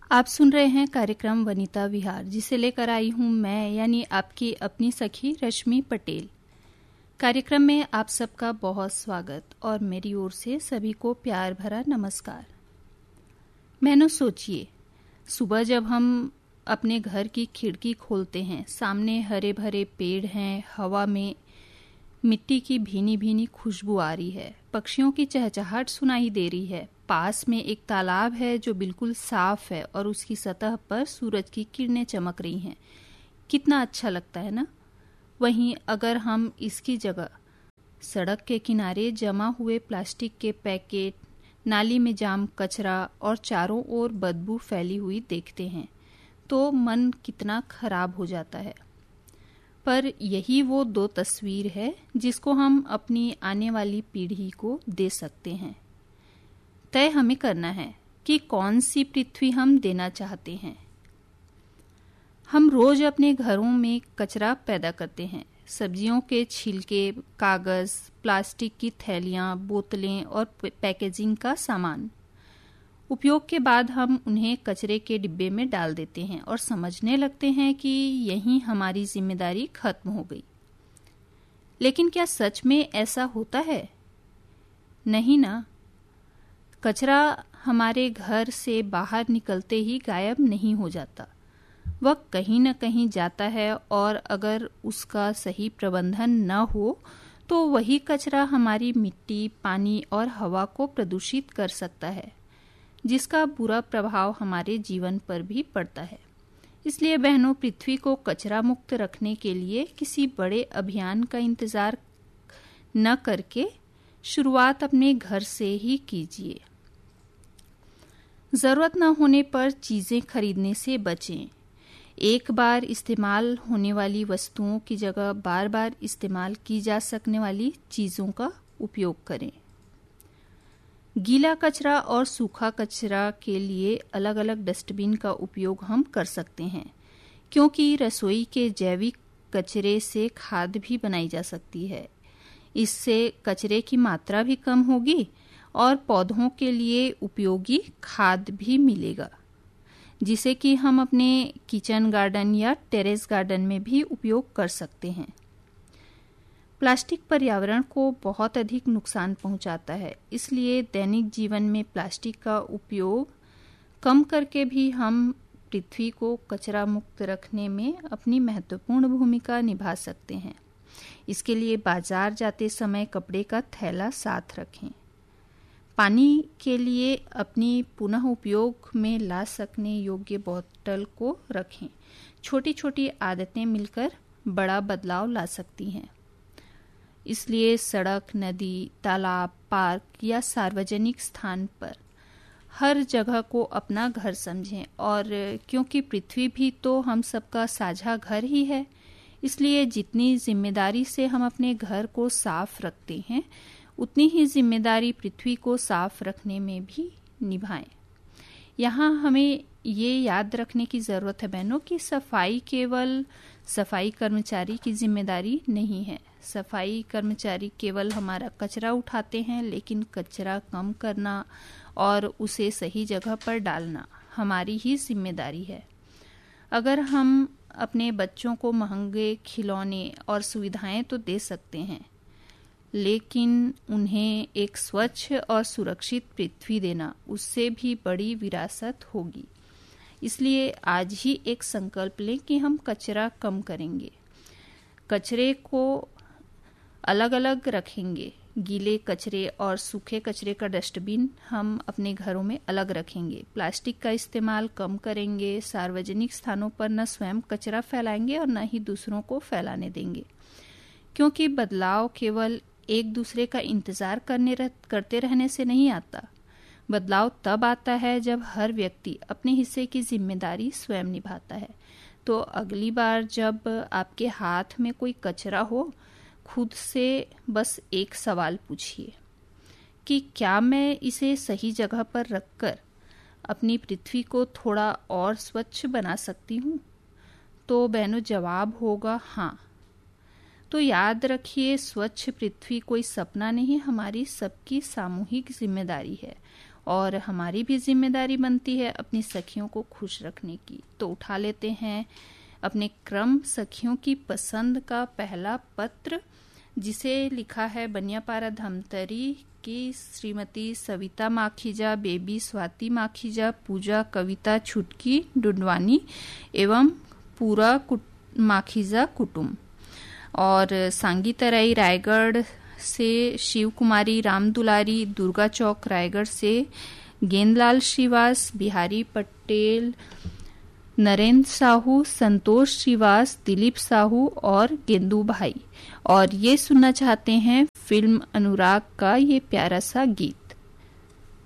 आप सुन रहे हैं कार्यक्रम वनिता विहार, जिसे लेकर आई हूं मैं यानी आपकी अपनी सखी रश्मि पटेल। कार्यक्रम में आप सबका बहुत स्वागत और मेरी ओर से सभी को प्यार भरा नमस्कार। मैंने सोचिए, सुबह जब हम अपने घर की खिड़की खोलते हैं, सामने हरे भरे पेड़ हैं, हवा में मिट्टी की भीनी भीनी खुशबू आ रही है, पक्षियों की चहचहाहट सुनाई दे रही है, पास में एक तालाब है जो बिल्कुल साफ है और उसकी सतह पर सूरज की किरणें चमक रही हैं। कितना अच्छा लगता है ना। वहीं अगर हम इसकी जगह सड़क के किनारे जमा हुए प्लास्टिक के पैकेट, नाली में जाम कचरा और चारों ओर बदबू फैली हुई देखते हैं तो मन कितना खराब हो जाता है। पर यही वो दो तस्वीर है जिसको हम अपनी आने वाली पीढ़ी को दे सकते हैं। तय हमें करना है कि कौन सी पृथ्वी हम देना चाहते हैं। हम रोज अपने घरों में कचरा पैदा करते हैं। सब्जियों के छिलके, कागज, प्लास्टिक की थैलियां, बोतलें और पैकेजिंग का सामान। उपयोग के बाद हम उन्हें कचरे के डिब्बे में डाल देते हैं और समझने लगते हैं कि यहीं हमारी जिम्मेदारी खत्म हो गई। लेकिन क्या सच में ऐसा होता है? नहीं ना। कचरा हमारे घर से बाहर निकलते ही गायब नहीं हो जाता। वह कहीं न कहीं जाता है और अगर उसका सही प्रबंधन न हो तो वही कचरा हमारी मिट्टी, पानी और हवा को प्रदूषित कर सकता है, जिसका बुरा प्रभाव हमारे जीवन पर भी पड़ता है। इसलिए बहनों, पृथ्वी को कचरा मुक्त रखने के लिए किसी बड़े अभियान का इंतजार न करके शुरुआत अपने घर से ही कीजिए। जरूरत न होने पर चीजें खरीदने से बचें। एक बार इस्तेमाल होने वाली वस्तुओं की जगह बार बार इस्तेमाल की जा सकने वाली चीजों का उपयोग करें। गीला कचरा और सूखा कचरा के लिए अलग अलग डस्टबिन का उपयोग हम कर सकते हैं, क्योंकि रसोई के जैविक कचरे से खाद भी बनाई जा सकती है। इससे कचरे की मात्रा भी कम होगी और पौधों के लिए उपयोगी खाद भी मिलेगा, जिसे कि हम अपने किचन गार्डन या टेरेस गार्डन में भी उपयोग कर सकते हैं। प्लास्टिक पर्यावरण को बहुत अधिक नुकसान पहुंचाता है, इसलिए दैनिक जीवन में प्लास्टिक का उपयोग कम करके भी हम पृथ्वी को कचरा मुक्त रखने में अपनी महत्वपूर्ण भूमिका निभा सकते हैं। इसके लिए बाजार जाते समय कपड़े का थैला साथ रखें। पानी के लिए अपनी पुनः उपयोग में ला सकने योग्य बोतल को रखें। छोटी छोटी आदतें मिलकर बड़ा बदलाव ला सकती हैं। इसलिए सड़क, नदी, तालाब, पार्क या सार्वजनिक स्थान पर हर जगह को अपना घर समझें। और क्योंकि पृथ्वी भी तो हम सबका साझा घर ही है, इसलिए जितनी जिम्मेदारी से हम अपने घर को साफ रखते हैं, उतनी ही जिम्मेदारी पृथ्वी को साफ रखने में भी निभाएं। यहाँ हमें ये याद रखने की जरूरत है बहनों कि सफाई केवल सफाई कर्मचारी की जिम्मेदारी नहीं है। सफाई कर्मचारी केवल हमारा कचरा उठाते हैं, लेकिन कचरा कम करना और उसे सही जगह पर डालना हमारी ही जिम्मेदारी है। अगर हम अपने बच्चों को महंगे खिलौने और सुविधाएं तो दे सकते हैं, लेकिन उन्हें एक स्वच्छ और सुरक्षित पृथ्वी देना उससे भी बड़ी विरासत होगी। इसलिए आज ही एक संकल्प लें कि हम कचरा कम करेंगे। कचरे को अलग अलग रखेंगे। गीले कचरे और सूखे कचरे का डस्टबिन हम अपने घरों में अलग रखेंगे। प्लास्टिक का इस्तेमाल कम करेंगे। सार्वजनिक स्थानों पर न स्वयं कचरा फैलाएंगे और न ही दूसरों को फैलाने देंगे, क्योंकि बदलाव केवल एक दूसरे का इंतजार करते रहने से नहीं आता। बदलाव तब आता है जब हर व्यक्ति अपने हिस्से की जिम्मेदारी स्वयं निभाता है। तो अगली बार जब आपके हाथ में कोई कचरा हो, खुद से बस एक सवाल पूछिए कि क्या मैं इसे सही जगह पर रखकर अपनी पृथ्वी को थोड़ा और स्वच्छ बना सकती हूँ? तो बहनों, जवाब होगा हाँ। तो याद रखिए, स्वच्छ पृथ्वी कोई सपना नहीं, हमारी सबकी सामूहिक जिम्मेदारी है। और हमारी भी जिम्मेदारी बनती है अपनी सखियों को खुश रखने की। तो उठा लेते हैं अपने क्रम सखियों की पसंद का पहला पत्र, जिसे लिखा है बनियापारा धमतरी की श्रीमती सविता माखीजा, बेबी स्वाति माखीजा, पूजा कविता छुटकी डुडवानी एवं पूरा माखीजा कुटुंब। और सांगीतराई रायगढ़ से शिव कुमारी राम दुलारी, दुर्गा चौक रायगढ़ से गेंदलाल श्रीवास, बिहारी पटेल, नरेंद्र साहू, संतोष श्रीवास, दिलीप साहू और गेंदू भाई। और ये सुनना चाहते हैं फिल्म अनुराग का ये प्यारा सा गीत।